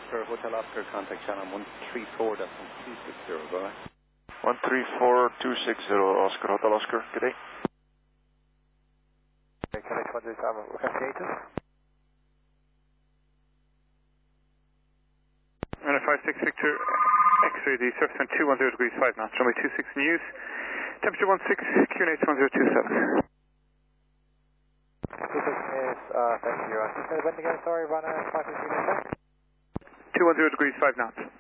Hotel Oscar, contact channel 134.260, go ahead. 134.260, Oscar, Hotel Oscar, good day. Connect 137, we're cascaded. And a 56 Victor, X-ray, the surface on 210 degrees 5 knots, runway 26 news, temperature 16, QNH 1027. 26 news, thank you. When again, sorry, run a 5 minutes. 210 degrees 5 knots.